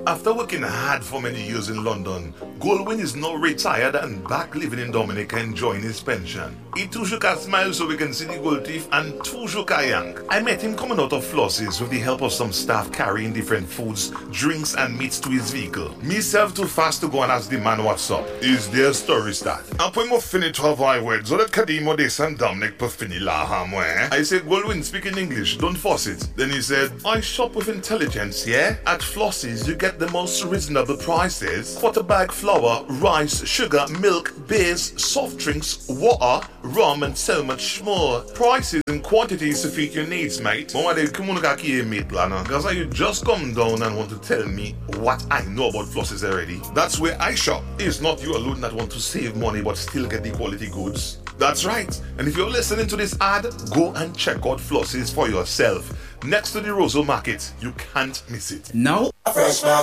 After working hard for many years in London, Goldwyn is now retired and back living in Dominica enjoying his pension. He toujours can smile so we can see the gold teeth and toujours can yank. I met him coming out of Floss's with the help of some staff carrying different foods, drinks and meats to his vehicle. Myself too fast to go and ask the man what's up. Is their story start? And when we finish 12 I words, so that Kadimo Des and Dominic per fini la hamwe. I said, Goldwyn, speak in English, don't force it. Then he said, I shop with intelligence, yeah? At Floss's you get the most reasonable prices. Quarter bag flour, rice, sugar, milk, beers, soft drinks, water, rum and so much more. Prices and quantities to fit your needs, mate. Mama de kumunaka mate lana. Because you just come down and want to tell me what I know about Floss's already. That's where I shop. It's not you alone that want to save money but still get the quality goods. That's right. And if you're listening to this ad, go and check out Floss's for yourself. Next to the Rosal Market, you can't miss it. Now, Fresh